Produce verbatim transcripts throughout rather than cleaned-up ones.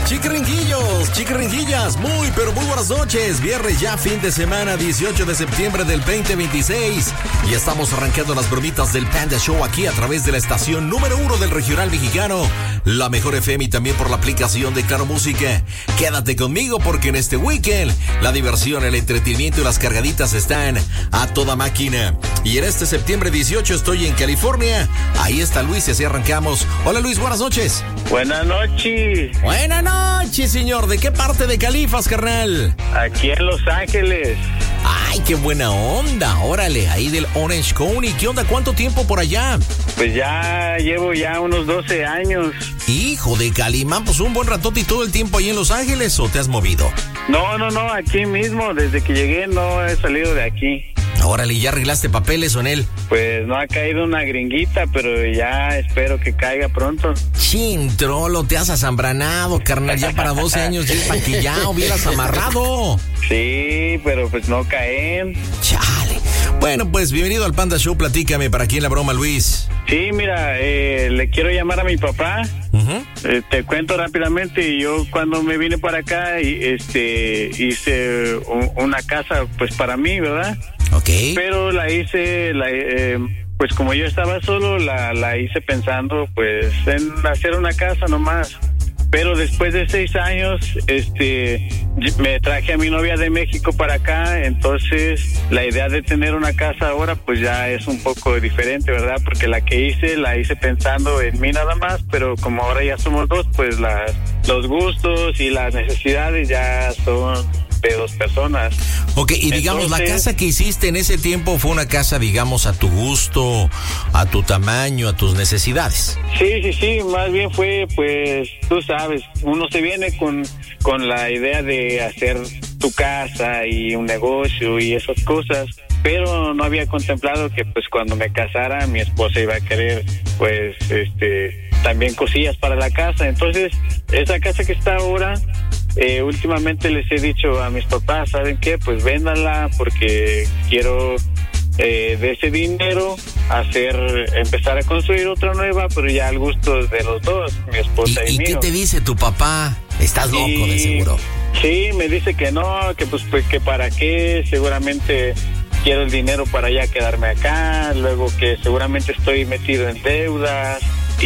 Chiquiringuillos, chiquiringuillas, muy pero muy buenas noches. Viernes ya, fin de semana, dieciocho de septiembre del veinte veintiséis. Y estamos arrancando las bromitas del Panda Show aquí a través de la estación número uno del regional mexicano, la Mejor F M, y también por la aplicación de Claro Música. Quédate conmigo porque en este weekend la diversión, el entretenimiento y las cargaditas están a toda máquina. Y en este septiembre dieciocho estoy en California. Ahí está Luis y así arrancamos. Hola Luis, buenas noches. Buenas noches. Buenas noches, señor. ¿De qué parte de Califas, carnal? Aquí en Los Ángeles. Ay, qué buena onda. Órale, ahí del Orange County. ¿Qué onda? ¿Cuánto tiempo por allá? Pues ya llevo ya unos doce años. Hijo de Calimán, pues un buen ratote. ¿Y todo el tiempo ahí en Los Ángeles o te has movido? No, no, no, aquí mismo. Desde que llegué no he salido de aquí. Órale, ¿ya arreglaste papeles o en él? Pues no ha caído una gringuita, pero ya espero que caiga pronto. Chin, trolo, te has asambranado, carnal, ya para doce años, ya es para que ya hubieras amarrado. Sí, pero pues no caen. Chale. Bueno, pues bienvenido al Panda Show, platícame, ¿para quién la broma, Luis? Sí, mira, eh, le quiero llamar a mi papá. Uh-huh. Eh, te cuento rápidamente, yo cuando me vine para acá, y, este, hice un, una casa, pues para mí, ¿verdad? Okay. Pero la hice, la, eh, pues como yo estaba solo, la, la hice pensando, pues, en hacer una casa nomás. Pero después de seis años, este, me traje a mi novia de México para acá, entonces la idea de tener una casa ahora, pues ya es un poco diferente, ¿verdad? Porque la que hice, la hice pensando en mí nada más, pero como ahora ya somos dos, pues las, los gustos y las necesidades ya son de dos personas. Ok, y digamos, entonces, la casa que hiciste en ese tiempo fue una casa, digamos, a tu gusto, a tu tamaño, a tus necesidades. Sí, sí, sí, más bien fue, pues, tú sabes, uno se viene con, con la idea de hacer tu casa y un negocio y esas cosas, pero no había contemplado que, pues, cuando me casara, mi esposa iba a querer, pues, este, también cosillas para la casa. Entonces, esa casa que está ahora, Eh, últimamente les he dicho a mis papás, ¿saben qué? Pues véndanla porque quiero eh, de ese dinero hacer, empezar a construir otra nueva, pero ya al gusto de los dos, mi esposa y, y, y mío. ¿Y qué te dice tu papá? Estás loco, y, de seguro. Sí, me dice que no, que pues, pues que para qué, seguramente quiero el dinero para ya quedarme acá, luego que seguramente estoy metido en deudas.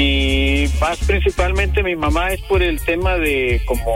Y más principalmente mi mamá es por el tema de como,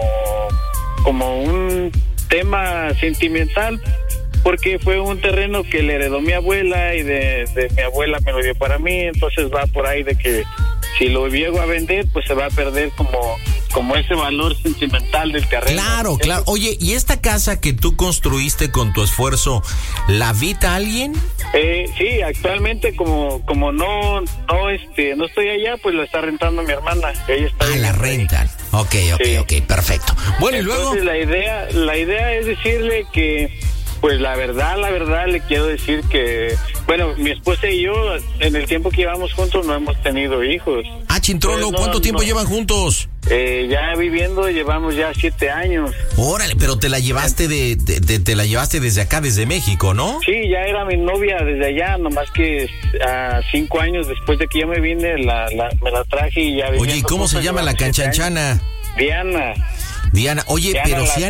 como un tema sentimental, porque fue un terreno que le heredó mi abuela y de, de mi abuela me lo dio para mí, entonces va por ahí de que si lo llego a vender, pues se va a perder como, como ese valor sentimental del terreno. Claro, claro. Oye, ¿y esta casa que tú construiste con tu esfuerzo, la habita alguien? Eh, sí, actualmente como como no no este no estoy allá, pues la está rentando mi hermana. Ella está ah, la rentan. Ok, ok, sí. ok, perfecto. Bueno, entonces, y luego la idea la idea es decirle que pues la verdad, la verdad le quiero decir que, bueno, mi esposa y yo en el tiempo que llevamos juntos no hemos tenido hijos. Ah, Chintrolo, pues no, ¿cuánto tiempo no, llevan juntos? Eh, ya viviendo llevamos ya siete años. Órale, pero te la llevaste de, de, de te la llevaste desde acá, desde México, ¿no? Sí, ya era mi novia desde allá, nomás que a uh, cinco años después de que yo me vine, la, la, me la traje y ya. Oye, ¿y cómo se llama la canchanchana? Diana. Diana, oye, Diana, pero si han,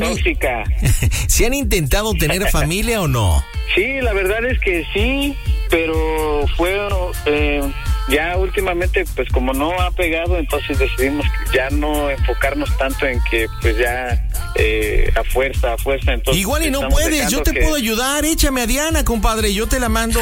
¿si han intentado tener familia o no? Sí, la verdad es que sí, pero fue eh, ya últimamente, pues como no ha pegado, entonces decidimos ya no enfocarnos tanto en que pues ya eh, a fuerza, a fuerza. Entonces, igual y no puedes, yo te que... puedo ayudar, échame a Diana, compadre, yo te la mando.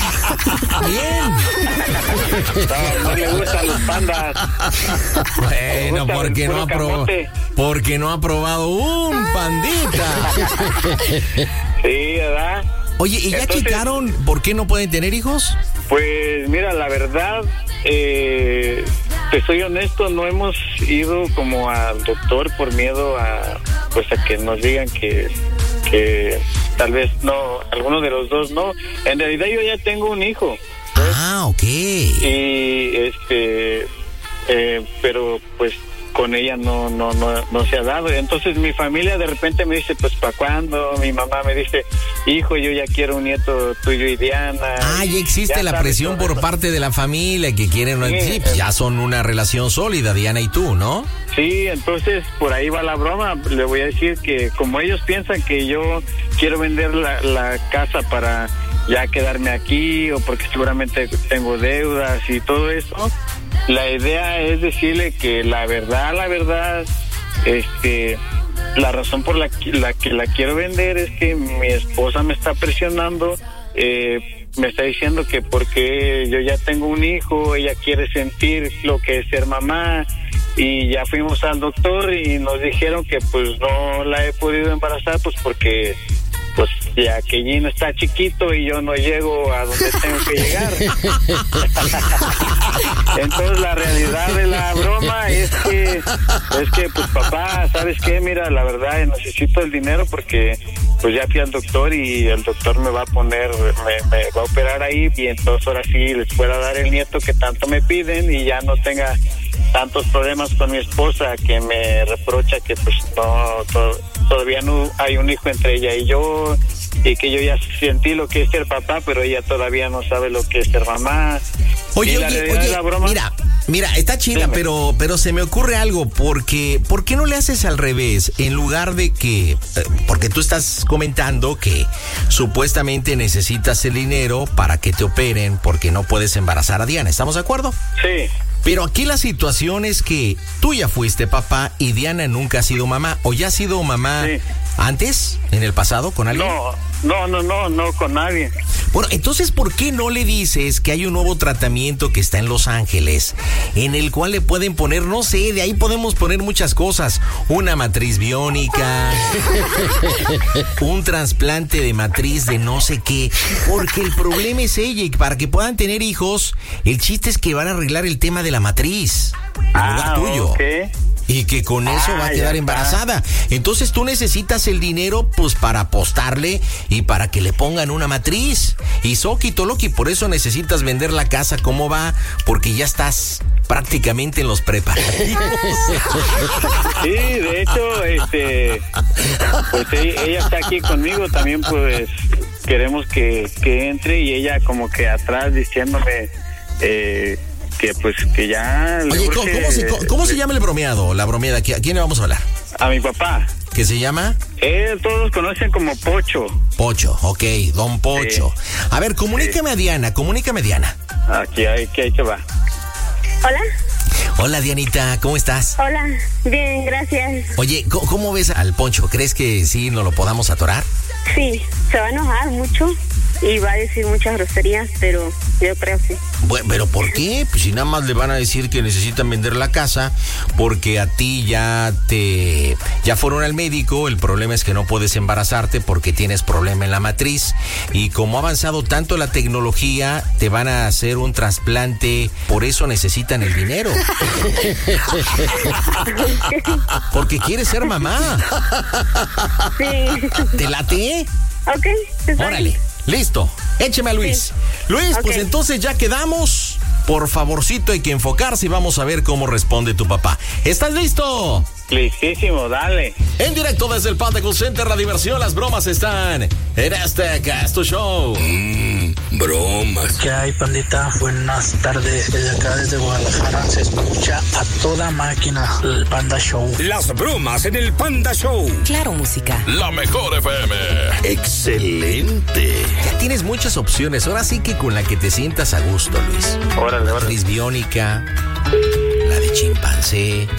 Bien. No, no le gustan los pandas. Bueno, porque no ha probado, porque no ha probado un pandita. Sí, ¿verdad? Oye, ¿y ya Entonces, checaron por qué no pueden tener hijos? Pues mira, la verdad, eh, te soy honesto, no hemos ido como al doctor por miedo a, pues a que nos digan que, que tal vez no, alguno de los dos no. En realidad yo ya tengo un hijo. ¿Ves? Ah, ok. Y este, eh, pero pues con ella no no no no se ha dado. Entonces mi familia de repente me dice, pues ¿para cuándo? Mi mamá me dice, hijo, yo ya quiero un nieto tuyo y Diana. Ah, ya existe ya la presión por eso. Parte de la familia que quieren, sí, sí, pues ya son una relación sólida, Diana y tú, ¿no? Sí, entonces por ahí va la broma. Le voy a decir que como ellos piensan que yo quiero vender la, la casa para ya quedarme aquí, o porque seguramente tengo deudas y todo eso, la idea es decirle que la verdad, la verdad, este, la razón por la, la que la quiero vender es que mi esposa me está presionando, eh, me está diciendo que porque yo ya tengo un hijo, ella quiere sentir lo que es ser mamá, y ya fuimos al doctor y nos dijeron que pues no la he podido embarazar, pues porque pues ya que Gino está chiquito y yo no llego a donde tengo que llegar. Entonces la realidad de la broma es que es que pues papá, ¿sabes qué? Mira, la verdad necesito el dinero porque pues ya fui al doctor y el doctor me va a poner, me, me va a operar ahí, y entonces ahora sí les pueda dar el nieto que tanto me piden y ya no tenga tantos problemas con mi esposa que me reprocha que pues no to, todavía no hay un hijo entre ella y yo, y que yo ya sentí lo que es ser papá, pero ella todavía no sabe lo que es ser mamá. Oye, oye, oye, la broma, mira, mira, está chida, Dime. pero pero se me ocurre algo, porque ¿por qué no le haces al revés? En lugar de que, porque tú estás comentando que supuestamente necesitas el dinero para que te operen porque no puedes embarazar a Diana, ¿estamos de acuerdo? Sí. Pero aquí la situación es que tú ya fuiste papá y Diana nunca ha sido mamá, o ya ha sido mamá sí. antes, en el pasado, con alguien. No, no, no, no, no con nadie. Bueno, entonces, ¿por qué no le dices que hay un nuevo tratamiento que está en Los Ángeles, en el cual le pueden poner, no sé, de ahí podemos poner muchas cosas, una matriz biónica, un trasplante de matriz de no sé qué, porque el problema es ella, y para que puedan tener hijos, el chiste es que van a arreglar el tema de la matriz, en ah, lugar tuyo. Okay. Y que con eso ah, va a quedar embarazada. Entonces tú necesitas el dinero pues para apostarle y para que le pongan una matriz. Y Soki Toloki, por eso necesitas vender la casa. ¿Cómo va? Porque ya estás prácticamente en los preparativos. Sí, de hecho, este, pues ella está aquí conmigo también, pues queremos que, que entre, y ella como que atrás diciéndome eh, que pues que ya... Oye, ¿cómo, ¿cómo, se, cómo, ¿cómo se llama el bromeado, la bromeada? ¿A quién le vamos a hablar? A mi papá. ¿Qué se llama? Eh, todos conocen como Pocho. Pocho, ok, Don Pocho. Sí. A ver, comunícame sí. a Diana, comunícame a Diana. Aquí, aquí, ahí te va. Hola. Hola, Dianita, ¿cómo estás? Hola, bien, gracias. Oye, ¿cómo, cómo ves al Poncho? ¿Crees que sí nos lo podamos atorar? Sí, se va a enojar mucho y va a decir muchas groserías, pero yo creo que sí. Bueno, ¿pero por qué? Pues si nada más le van a decir que necesitan vender la casa porque a ti ya te ya fueron al médico, el problema es que no puedes embarazarte porque tienes problema en la matriz, y como ha avanzado tanto la tecnología, te van a hacer un trasplante, por eso necesitan el dinero. Porque quieres ser mamá. Sí. ¿Te late? Ok. Órale. Listo, écheme a Luis. Sí. Luis, okay. Pues entonces ya quedamos. Por favorcito, hay que enfocarse y vamos a ver cómo responde tu papá. ¿Estás listo? Listísimo, dale. En directo desde el Panda Cool Center, la diversión, las bromas están en este Casto Show. Mmm, bromas. ¿Qué hay, pandita? Buenas tardes. Desde acá, desde Guadalajara, se escucha a toda máquina el Panda Show. Las bromas en el Panda Show. Claro, música. La mejor F M. Excelente. Ya tienes muchas opciones. Ahora sí que con la que te sientas a gusto, Luis. Órale, órale. Matriz biónica, la de chimpancé.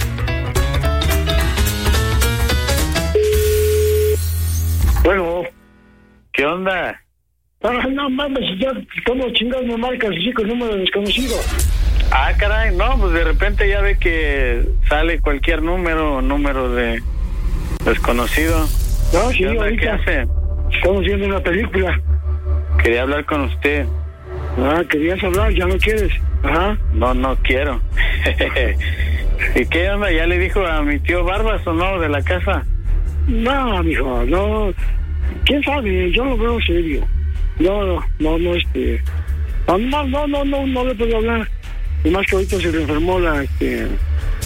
Bueno, ¿qué onda? Ah, no mames, ya, ¿cómo chingados me marcas así con número desconocido? Ah, caray, no, pues de repente ya ve que sale cualquier número, número de desconocido. No, sí, ¿Qué onda? ahorita ¿Qué hace? estamos viendo una película. Quería hablar con usted. Ah, querías hablar, ya no quieres. Ajá. No, no quiero. ¿Y qué onda? ¿Ya le dijo a mi tío Barbas o no de la casa? No, mijo, no. ¿Quién sabe? Yo lo veo serio. No, no, no, este... No, no, no, no, no, no le puedo hablar. Y más que ahorita se le enfermó la, este...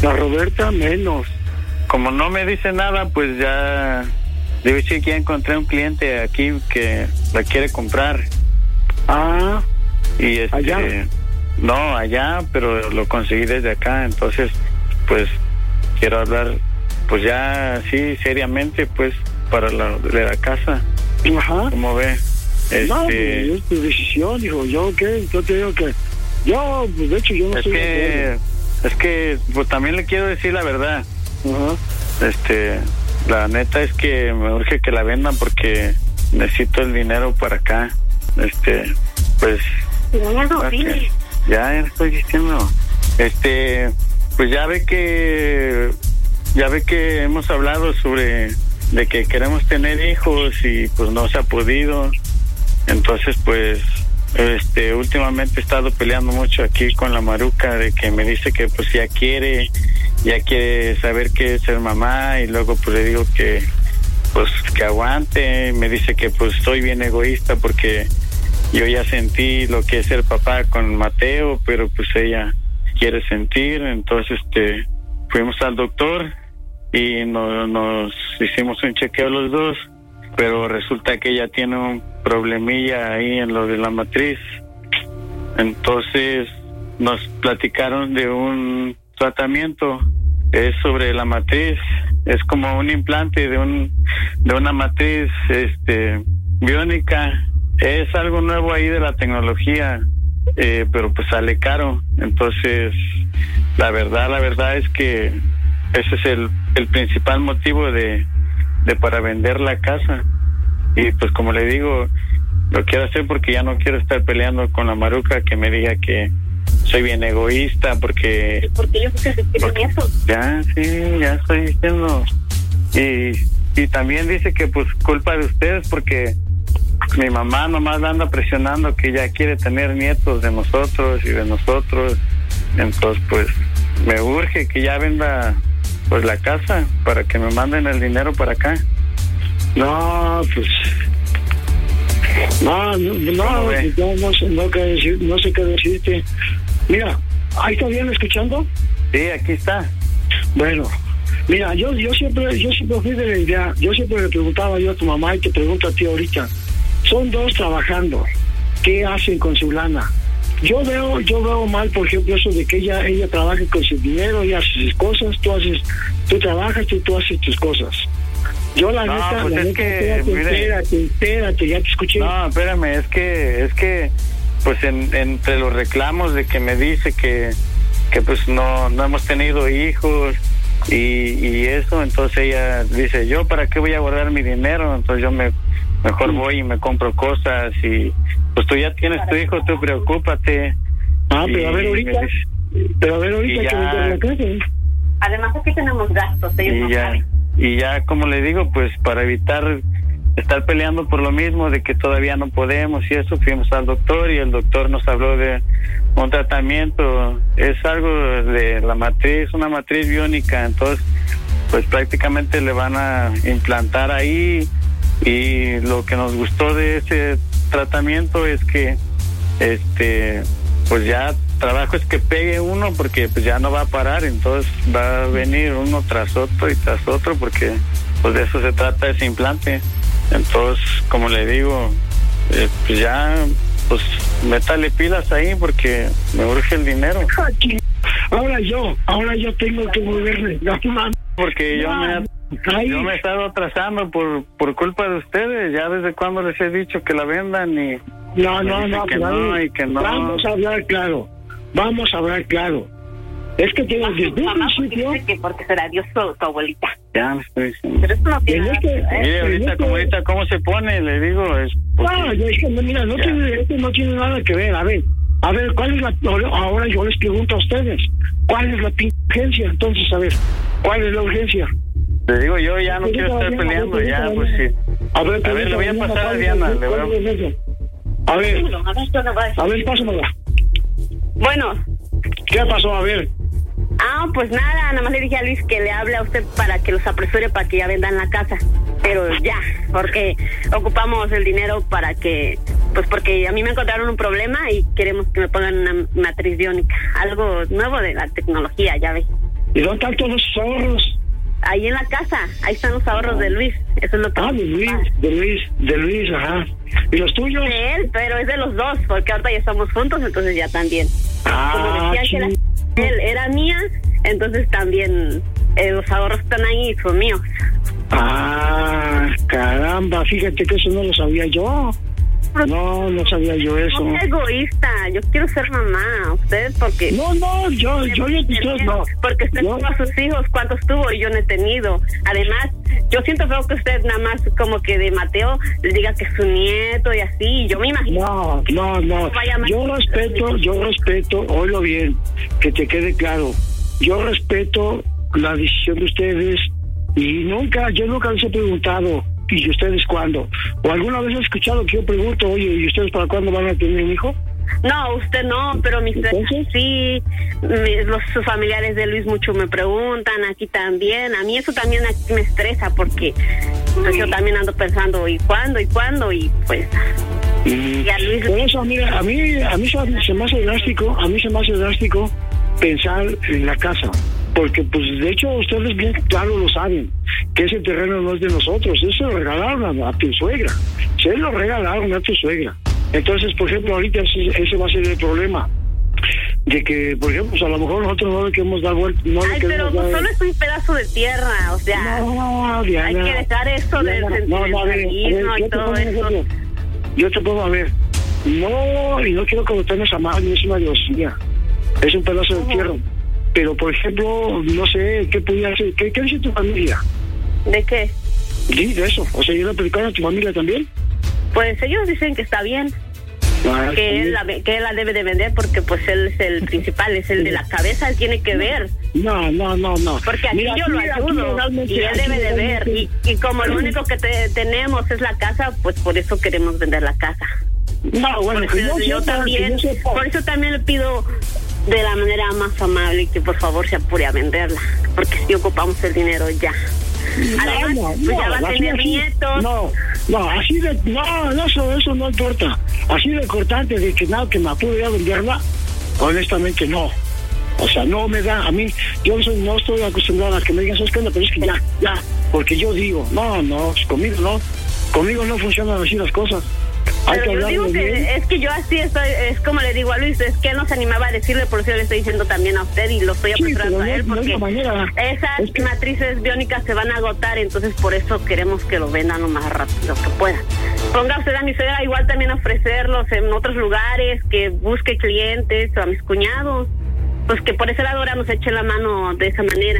La Roberta menos. Como no me dice nada, pues ya... Digo, sí, que ya encontré un cliente aquí que la quiere comprar. Ah, y este, allá. No, allá, pero lo conseguí desde acá. Entonces, pues, quiero hablar, pues ya, sí, seriamente, pues, para la, de la casa. Ajá. ¿Cómo ve? Este... No, pues, es tu decisión, hijo. Yo, ¿qué? Yo te digo que... Yo, pues, de hecho, yo no es soy... que, es que, pues, también le quiero decir la verdad. Ajá. Este... La neta es que me urge que la vendan porque necesito el dinero para acá. Este, pues... Okay. Ya estoy diciendo. Este, pues ya ve que... Ya ve que hemos hablado sobre... De que queremos tener hijos y pues no se ha podido. Entonces, pues... Este, últimamente he estado peleando mucho aquí con la Maruca de que me dice que pues ya quiere... ya quiere saber qué es ser mamá y luego pues le digo que pues que aguante. Me dice que pues soy bien egoísta porque yo ya sentí lo que es ser papá con Mateo, pero pues ella quiere sentir. Entonces este fuimos al doctor y no, nos hicimos un chequeo los dos, pero resulta que ella tiene un problemilla ahí en lo de la matriz. Entonces nos platicaron de un tratamiento, es sobre la matriz, es como un implante de un de una matriz este biónica. Es algo nuevo ahí de la tecnología, eh, pero pues sale caro. Entonces la verdad la verdad es que ese es el, el principal motivo de, de para vender la casa. Y pues como le digo, lo quiero hacer porque ya no quiero estar peleando con la Maruca que me diga que soy bien egoísta porque... Porque yo puse porque, ya, sí, ya estoy diciendo. Y, y también dice que pues culpa de ustedes porque mi mamá nomás la anda presionando que ella quiere tener nietos de nosotros y de nosotros. Entonces pues me urge que ya venda pues la casa para que me manden el dinero para acá. No, pues... No, no, no, pues, no, no, sé, no, qué decir, no sé qué decirte. Mira, ¿ahí está bien escuchando? Sí, aquí está. Bueno, mira, yo yo siempre yo siempre fui de la idea, yo siempre le preguntaba yo a tu mamá y te pregunto a ti ahorita, son dos trabajando, ¿qué hacen con su lana? Yo veo yo veo mal, por ejemplo, eso de que ella ella trabaje con su dinero, ella hace sus cosas, tú haces, tú trabajas y tú haces tus cosas. Yo la no, neta, pues la es neta, que, espérate, mire, espérate, espérate, ya te escuché. No, espérame, es que, es que, pues en, entre los reclamos de que me dice que, que pues no, no hemos tenido hijos y, y eso, entonces ella dice, yo para qué voy a guardar mi dinero, entonces yo me, mejor voy y me compro cosas y pues tú ya tienes tu hijo, tú preocúpate. Ah, pero y, a ver ahorita, pero a ver ahorita que ya, vender la casa. Además aquí tenemos gastos, ellos y no ya, saben. Y ya, como le digo, pues para evitar estar peleando por lo mismo de que todavía no podemos y eso, fuimos al doctor y el doctor nos habló de un tratamiento, es algo de la matriz, una matriz biónica, entonces pues prácticamente le van a implantar ahí y lo que nos gustó de ese tratamiento es que este pues ya trabajo es que pegue uno porque pues ya no va a parar, entonces va a venir uno tras otro y tras otro porque pues de eso se trata ese implante. Entonces, como le digo, eh, pues ya pues métale pilas ahí porque me urge el dinero. Ahora yo, ahora yo tengo que moverme. No, porque yo me yo me he estado atrasando por por culpa de ustedes. Ya desde cuando les he dicho que la vendan y no, no, no, que no y que no. Vamos a hablar claro. Vamos a hablar claro. Es que tienes desde un principio... Que porque se la dio su, tu abuelita. Ya me estoy diciendo. Pero eso no tiene nada que ver. Mire, ahorita, como ahorita, ¿cómo se pone? Le digo, es... Porque... No, es que, mira, no tiene, esto no tiene nada que ver. A ver, a ver, ¿cuál es la... Ahora yo les pregunto a ustedes, ¿cuál es la urgencia? Entonces, a ver, ¿cuál es la urgencia? Le digo, yo ya no quiero estar peleando, ya, pues sí. A ver, a ver, le voy a pasar a Diana. Le voy a... A ver, a ver, pásamela. Bueno. ¿Qué pasó? A ver. Ah, pues nada, nada más le dije a Luis que le hable a usted para que los apresure para que ya vendan la casa. Pero ya, porque ocupamos el dinero para que, pues porque a mí me encontraron un problema y queremos que me pongan una matriz biónica, algo nuevo de la tecnología, ya ves. ¿Y dónde están todos los ahorros? Ahí en la casa, ahí están los ahorros de Luis. Eso es lo que... Ah, de Luis, de Luis, de Luis, ajá. ¿Y los tuyos? De él, pero es de los dos, porque ahorita ya estamos juntos, entonces ya también. Ah, Como decía que la, él era mía, entonces también eh, los ahorros están ahí y son míos. Ah, caramba, fíjate que eso no lo sabía yo. No, no sabía yo eso. No soy egoísta, yo quiero ser mamá. Usted, porque... No, no, yo, yo, yo, yo no. Porque usted yo... tuvo a sus hijos, ¿cuántos tuvo? Y yo no he tenido. Además, yo siento feo que usted nada más como que de Mateo le diga que es su nieto y así. Yo me imagino... No, no, no. Yo respeto, yo respeto, oílo bien, que te quede claro. Yo respeto la decisión de ustedes y nunca, yo nunca les he preguntado... ¿Y ustedes cuándo? ¿O alguna vez he escuchado que yo pregunto, oye, ¿y ustedes para cuándo van a tener un hijo? No, usted no, pero mis ¿Entonces? sí, mis, los sus familiares de Luis mucho me preguntan, aquí también. A mí eso también me estresa porque pues, yo también ando pensando, ¿y cuándo? ¿Y cuándo? Y pues... Mm. Y a Luis... Por eso, mira, a mí, a mí se, se me hace drástico, a mí se me hace drástico pensar en la casa. Porque, pues, de hecho, ustedes bien claro lo saben, que ese terreno no es de nosotros, eso se lo regalaron a, a tu suegra, se lo regalaron a tu suegra. Entonces, por ejemplo, ahorita ese, ese va a ser el problema, de que, por ejemplo, pues, a lo mejor nosotros no le queremos dar vuelta. No Ay, le pero pues, dar... solo es un pedazo de tierra, o sea, no, Diana, hay que dejar eso Diana, del no, no, a ver, a ver, sentimentalismo yo y te todo pongo un eso. ejemplo. Yo te pongo a ver, no, y no quiero que lo tengas a mal, es una grosía, es un pedazo de tierra. Pero, por ejemplo, no sé, ¿qué podía hacer? ¿Qué, qué dice tu familia? ¿De qué? Sí, de eso. O sea, ¿yo le platicaron a tu familia también? Pues ellos dicen que está bien, Ah, que él, la, que él la debe de vender porque pues él es el principal, es el de la cabeza, él tiene que ver. No, no, no, no. Porque aquí Mira, yo lo aquí, ayudo aquí y él debe de ver. Y, y como lo único que te, tenemos es la casa, pues por eso queremos vender la casa. No, bueno, por eso, que yo, yo sepa, también, que yo sepa. por eso también le pido de la manera más amable que por favor se apure a venderla, porque si ocupamos el dinero ya. Además, no, no, pues ya va a así, tener así, nietos. No, no, así de, no, no, eso, eso no importa. Así de cortante de que nada, que me apure a venderla, honestamente no. O sea, no me da, a mí, yo no, soy, no estoy acostumbrado a que me digan, ¿sabes qué? Pero es que ya, ya, porque yo digo, no, no, conmigo no, conmigo no funcionan así las cosas. Hay Pero que yo digo que bien. es que yo así estoy, es como le digo a Luis, es que él no se animaba a decirle, por eso yo le estoy diciendo también a usted y lo estoy Sí, apresurando pero a él, no- no es porque la manera. esas Es que- matrices biónicas se van a agotar, entonces por eso queremos que lo vendan lo más rápido que pueda. Ponga usted a mi suegra igual también a ofrecerlos en otros lugares, que busque clientes, o a mis cuñados, pues que por ese lado ahora nos eche la mano de esa manera.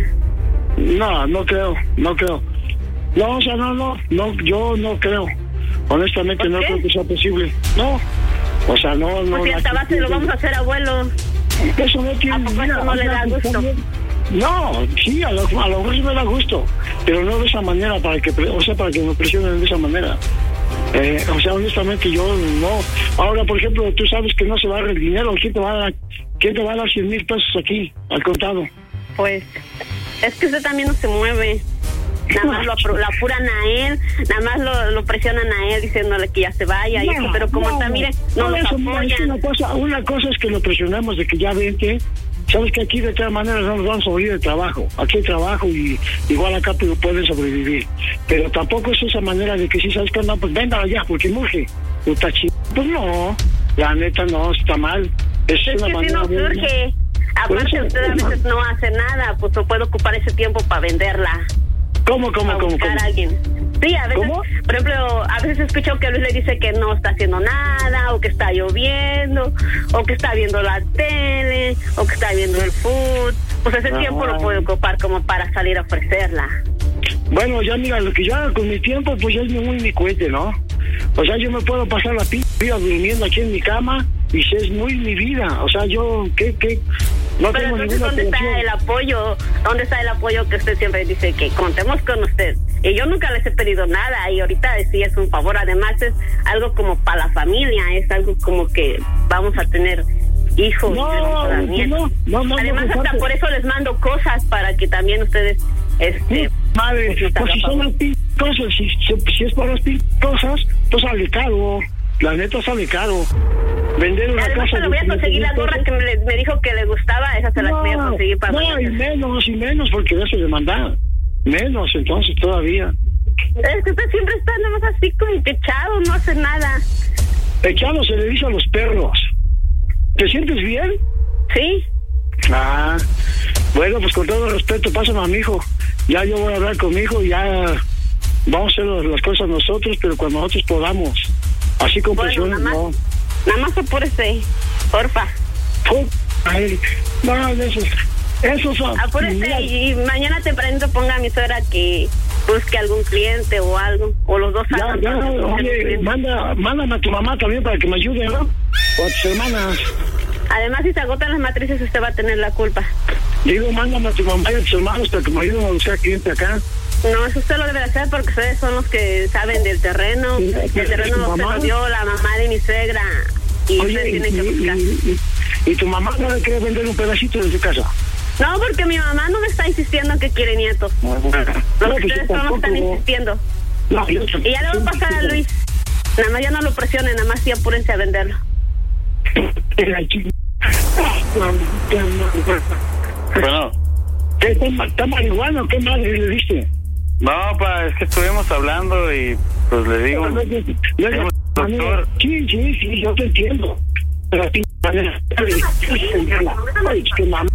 No, no creo, no creo. No, o sea, no, no, no, yo no creo. Honestamente ¿Por no qué? creo que sea posible. No, o sea, no, no. Pues si la hasta base actitud lo de- vamos a hacer, abuelo. Eso no tiene ¿A poco mira, eso no o le sea, da gusto? también- No, sí, a lo, a lo mejor sí me da gusto, pero no de esa manera, para que, pre- o sea, para que me presionen de esa manera. Eh, o sea, honestamente yo no. Ahora, por ejemplo, tú sabes que no se va a dar el dinero. ¿Quién te va a dar, quién te va a dar cien mil pesos aquí, al contado? Pues es que usted también no se mueve. Nada más lo, apro- lo apuran a él, nada más lo, lo presionan a él diciéndole que ya se vaya y eso, pero como está, mire, no nos eso, mira, es que apoyan. una cosa, una cosa es que lo presionamos de que ya vente. Sabes que aquí de todas maneras no nos vamos a morir de trabajo. Aquí hay trabajo y igual acá pues, pueden sobrevivir. Pero tampoco es esa manera de que si sabes que no, pues véndala ya, porque muge. Puta ch... Pues no, la neta no, está mal. Es, Es una que si manera no de- surge. Aparte, Por eso, usted a veces no hace nada, pues no puede ocupar ese tiempo para venderla. ¿Cómo, cómo, Para cómo, buscar cómo? a alguien. Sí, a veces, ¿Cómo? por ejemplo, a veces escucho que Luis le dice que no está haciendo nada, o que está lloviendo, o que está viendo la tele, o que está viendo el food. Pues ese Ah. tiempo lo puede ocupar como para salir a ofrecerla. Bueno, ya mira, lo que yo hago con mi tiempo, pues ya es muy mi cohete, ¿no? O sea, yo me puedo pasar la p vida durmiendo aquí en mi cama y si es muy mi vida. O sea, yo, ¿qué, qué? No Pero tengo entonces, ninguna ¿dónde está obligación. el apoyo? ¿Dónde está el apoyo que usted siempre dice que contemos con usted? Y yo nunca les he pedido nada y ahorita sí es un favor. Además es algo como para la familia, es algo como que vamos a tener hijos. No, y vamos a dar nietos. no, no, no, Además no, hasta aparte- por eso les mando cosas para que también ustedes... este Madre, pues, pues si son las p cosas, si, si, si es para las p cosas, pues sale caro. La neta sale caro. Vender una Además, casa. le voy a conseguir la gorra que me, me dijo que le gustaba, esa se la voy a conseguir para... No, y menos, y menos, porque ya se le manda. Menos, entonces, todavía. Es que usted siempre está nada más así como que echado, no hace nada. Echado se le dice a los perros. ¿Te sientes bien? Sí. Ah, bueno, pues con todo respeto, pásame a mi hijo. Ya yo voy a hablar con mi hijo y ya vamos a hacer las cosas nosotros, pero cuando nosotros podamos. Así con Bueno, presiones, nada no. más, nada más apúrese, porfa. Oh, ay, no, eso, eso son. Apúrese mira, y mañana tempranito ponga a mi suegra que busque algún cliente o algo, o los dos Ya, salgan ya, para que busquen un oye, cliente. manda, mándame a tu mamá también para que me ayude, ¿no? O a tus hermanas. Además, si se agotan las matrices, usted va a tener la culpa. Digo, mándame a tu mamá y a tus hermanos para que me ayuden a buscar cliente acá. No, eso usted lo debe hacer porque ustedes son los que saben del terreno. Sí, El ¿es terreno tu se mamá? lo dio la mamá de mi suegra. Y Oye, ustedes y, tienen que buscar. y, y, y tu mamá no le quiere vender un pedacito de su casa. No, porque mi mamá no me está insistiendo que quiere nietos. No, Los que ustedes yo son los que están tampoco- insistiendo. No, yo Y ya le voy a pasar a Luis. Nada más ya no lo presionen, nada más sí apúrense a venderlo. Bueno, ¿Qué, está, ¿Está marihuana o qué madre le diste? no, pa, es que estuvimos hablando y pues le digo, No, no, no, no, doctor. Sí, sí, sí, yo te entiendo. Pero a ti, manera, ay, qué mamá.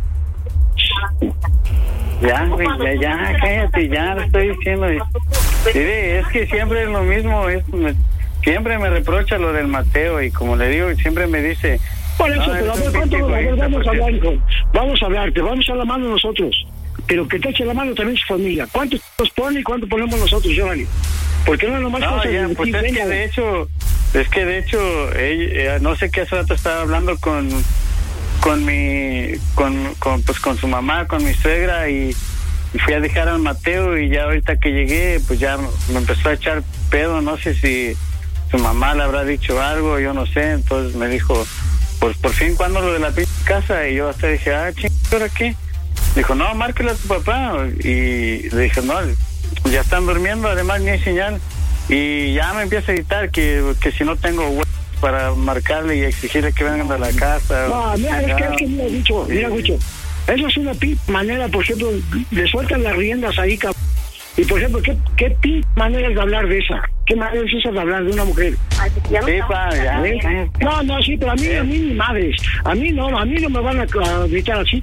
ya, güey, ya, ya, cállate, ya le estoy diciendo. Y- Mire, es que siempre es lo mismo, es, me- siempre me reprocha lo del Mateo y como le digo, siempre me dice... Por eso, "No, pero a eres ver, un ¿cuánto? pinche A ver, egoísta, vamos a porque-". hablar, hijo. Vamos a hablar, te vamos a la mano nosotros. Pero que te eche la mano también su familia. ¿Cuánto nos pone y cuánto ponemos nosotros, Giovanni? ¿Por qué no nomás No, cosas ya, de pues ti, es venga? que de hecho, es que de hecho, ella, eh, no sé qué hace rato estaba hablando con, con mi, con, con, pues con su mamá, con mi suegra y, y fui a dejar al Mateo y ya ahorita que llegué, pues ya me empezó a echar pedo, no sé si su mamá le habrá dicho algo, yo no sé, entonces me dijo, pues por fin, ¿cuándo lo de la pinche casa? Y yo hasta dije, ah, ching, ¿ahora qué? Dijo, no, márquele a tu papá. Y le dije, no, ya están durmiendo, además ni hay señal. Y ya me empieza a gritar que, que si no tengo huevos para marcarle y exigirle que vengan a la casa. No, mira, es que, es que mira, Gucho, mira, Gucho. Eso es una pi manera, por ejemplo, le sueltan las riendas ahí, cabrón. Y por ejemplo, ¿qué, qué pi manera es de hablar de esa? ¿Qué manera es esa de hablar de una mujer? Sí, pa, ya. ¿Eh? No, no, sí, pero a mí, a mí ni madres. A mí no, a mí no me van a, a gritar así.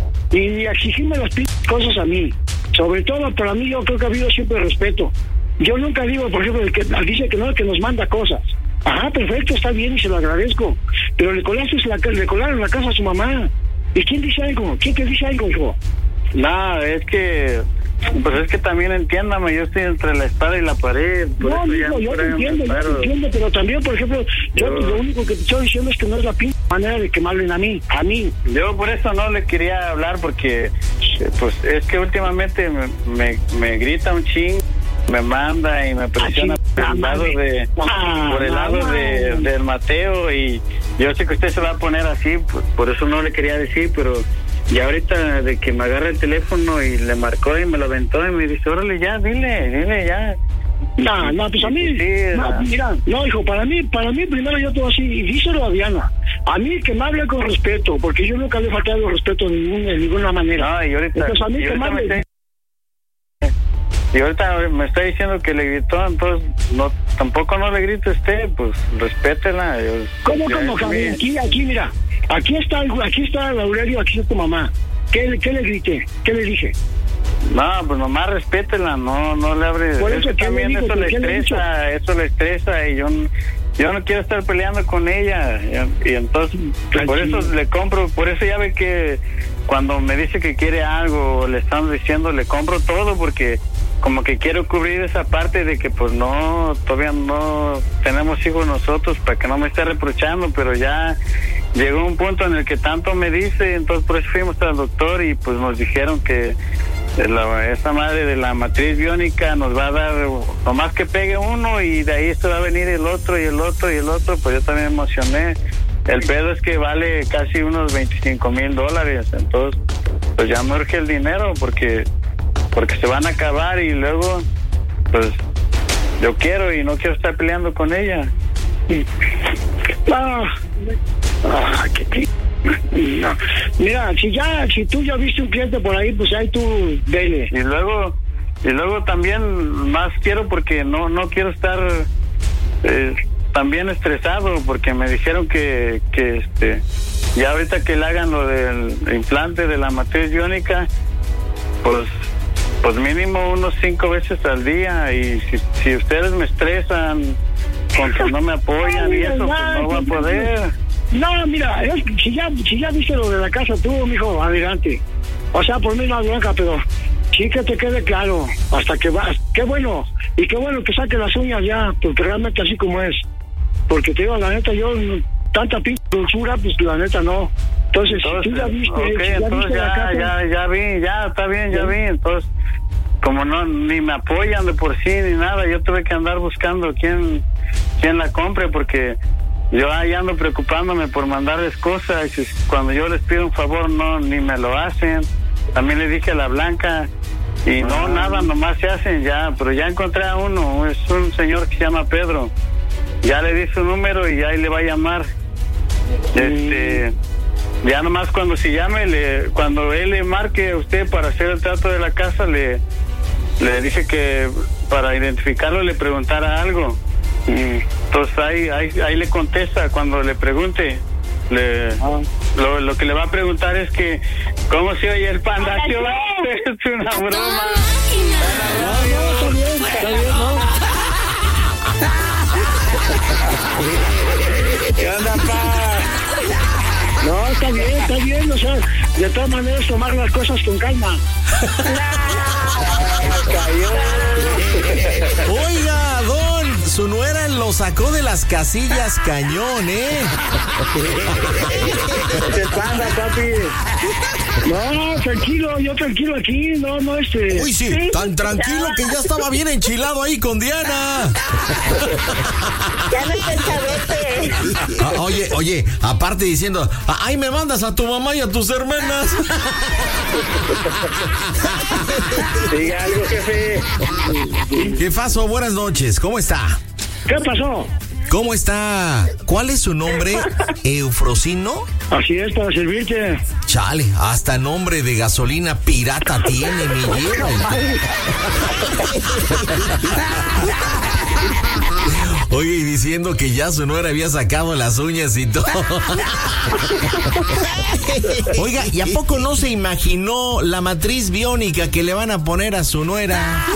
Y exigirme las p cosas a mí. Sobre todo, para mí, yo creo que ha habido siempre respeto. Yo nunca digo, por ejemplo, el que dice que no, que nos manda cosas. Ajá, perfecto, está bien y se lo agradezco. Pero le colaste la, le colaron la casa a su mamá. ¿Y quién dice algo? ¿Quién te dice algo, hijo? No, es que, pues es que también entiéndame, yo estoy entre la espada y la pared. Por No, eso ya amigo, yo por te ahí me entiendo, yo te paro. entiendo, pero también, por ejemplo, yo, Yo- lo único que te estoy diciendo es que no es la p manera de que me hablen a mí, a mí. Yo por eso no le quería hablar porque, eh, pues es que últimamente me, me, me grita un ching, me manda y me presiona Ah, por el lado de, ah, por el lado ah, de, del Mateo y yo sé que usted se va a poner así, por, por eso no le quería decir, pero ya ahorita de que me agarra el teléfono y le marcó y me lo aventó y me dice, órale ya, dile, dile ya. No, no, pues a mí, Sí, no, la- mira, no, hijo, para mí, para mí primero yo te voy a decir, y díselo a Diana, a mí que me hable con respeto, porque yo nunca le he faltado respeto de, ningún, de ninguna manera. No, y ahorita, Entonces a mí y que me ahorita me hable, está- y ahorita me está diciendo que le gritó, entonces no, tampoco no le grite usted, pues respétela. Yo- ¿cómo, yo- cómo, yo- Javier? Aquí, aquí, mira, aquí está, el- aquí está Aurelio, aquí está tu mamá. ¿Qué, qué le grité? ¿Qué le dije? No, pues nomás respétela, no, no le abre. Por Es eso, que ¿qué le también digo? eso le ¿Qué le he estresa, eso le estresa y yo, n- yo no quiero estar peleando con ella y, y entonces por Tranquilo. eso le compro, por eso ya ve que cuando me dice que quiere algo o le están diciendo le compro todo porque como que quiero cubrir esa parte de que pues no, todavía no tenemos hijos nosotros para que no me esté reprochando, pero ya llegó un punto en el que tanto me dice, entonces por eso fuimos al doctor y pues nos dijeron que la, esa madre de la matriz biónica nos va a dar, nomás que pegue uno y de ahí se va a venir el otro y el otro y el otro, pues yo también me emocioné. El pedo es que vale casi unos veinticinco mil dólares, entonces pues ya me urge el dinero porque porque se van a acabar y luego pues yo quiero y no quiero estar peleando con ella. Ah, ah, qué, qué, no. Mira, si ya, si tú ya viste un cliente por ahí, pues ahí tú vele. Y luego, y luego también más quiero porque no, no quiero estar eh, también estresado porque me dijeron que, que este, ya ahorita que le hagan lo del implante de la matriz biónica, pues, pues mínimo unos cinco veces al día y si, si ustedes me estresan con que no me apoyan y eso, pues no va a poder. No, mira, es, si ya si ya viste lo de la casa tú, mijo, adelante. O sea, por mí no hay bronca, pero sí que te quede claro, hasta que vas. Qué bueno, y qué bueno que saque las uñas ya, porque realmente así como es. Porque te digo, la neta, yo, tanta pinche dulzura, pues la neta no. Entonces, entonces si tú ya viste, okay, si ya, entonces viste ya, la casa, ya, ya vi, ya, está bien, ya vi. Entonces, como no, ni me apoyan de por sí, ni nada, yo tuve que andar buscando quién, quién la compre, porque yo ahí ando preocupándome por mandarles cosas, y cuando yo les pido un favor, no, ni me lo hacen. También le dije a la Blanca, y no, ah. nada, nomás se hacen ya, pero ya encontré a uno, es un señor que se llama Pedro. Ya le di su número y ahí le va a llamar. Este, ya nomás cuando se llame, le, cuando él le marque a usted para hacer el trato de la casa, le, le dije que para identificarlo le preguntara algo. Entonces ahí, ahí, ahí le contesta cuando le pregunte. Le, ah. lo, lo que le va a preguntar es que ¿cómo se oye el Panda Show? Es una broma. No, no, está bien, está bien, ¿no? ¿Qué onda, pa? No, está bien, está bien, o sea, de todas maneras tomar las cosas con calma. Oiga, don, su nuera lo sacó de las casillas cañón, ¿eh? ¿Qué pasa, papi? No, tranquilo, yo tranquilo aquí, no, no, este... Uy, sí, ¿sí? Tan tranquilo que ya estaba bien enchilado ahí con Diana. Ya no está el chavete. Ah, oye, oye, aparte diciendo, ay, me mandas a tu mamá y a tus hermanas. Diga algo, jefe. ¿Qué pasó? Buenas noches, ¿cómo está? ¿Qué pasó? ¿Cómo está? ¿Cuál es su nombre? ¿Eufrosino? Así es, para servirte. Chale, hasta nombre de gasolina pirata tiene, mi viejo. Oye, y diciendo que ya su nuera había sacado las uñas y todo. Oiga, ¿y a poco no se imaginó la matriz biónica que le van a poner a su nuera?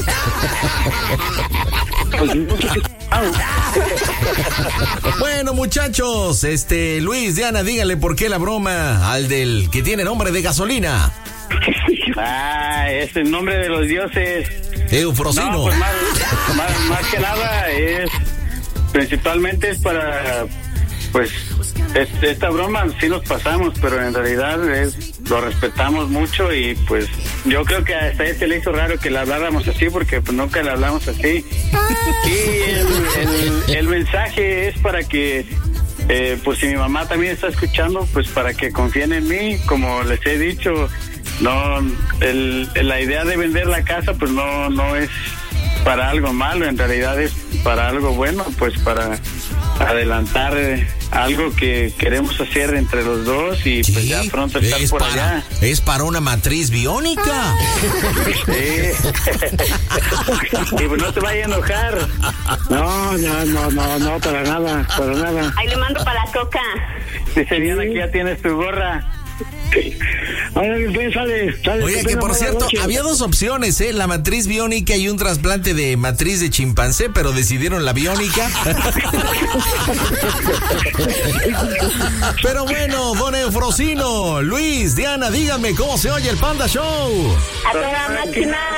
Bueno, muchachos, este, Luis, Diana, díganle por qué la broma al del que tiene nombre de gasolina. Ah, es el nombre de los dioses. Eufrosino. No, pues más, más, más que nada es, principalmente es para, pues, es, esta broma sí nos pasamos, pero en realidad es, lo respetamos mucho y pues yo creo que hasta este le hizo raro que le habláramos así porque pues nunca le hablamos así. Y el, el, el mensaje es para que, eh, pues si mi mamá también está escuchando, pues para que confíen en mí, como les he dicho. No, el, la idea de vender la casa pues no no es para algo malo, en realidad es para algo bueno, pues para adelantar eh, algo que queremos hacer entre los dos y sí, pues ya pronto estar por para, allá. Es para una matriz biónica. Sí. Y pues no te vaya a enojar. No, no, no, no, no, para nada, para nada. Ahí le mando para la coca. Dice Diana que ya tienes tu gorra. Ahora pues, sale, sale. Oye, que por cierto, noche. Había dos opciones, ¿eh? La matriz biónica y un trasplante de matriz de chimpancé, pero decidieron la biónica. Pero bueno, don Eufrosino, Luis, Diana, díganme cómo se oye el Panda Show. A toda máquina.